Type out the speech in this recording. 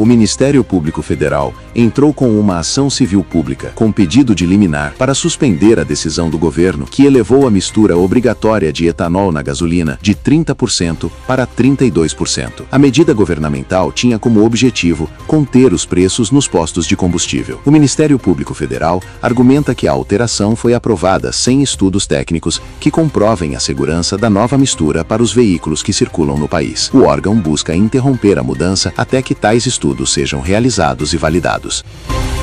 o Ministério Público Federal entrou com uma ação civil pública com pedido de liminar para suspender a decisão do governo que elevou a mistura obrigatória de etanol na gasolina de 30% para 32%. A medida governamental tinha como objetivo conter os preços nos postos de combustível. O Ministério Público Federal argumenta que a alteração foi aprovada sem estudos técnicos que comprovem a segurança da nova mistura para os veículos que circulam no país. O órgão busca interromper a mudança até que tais estudos sejam realizados e validados.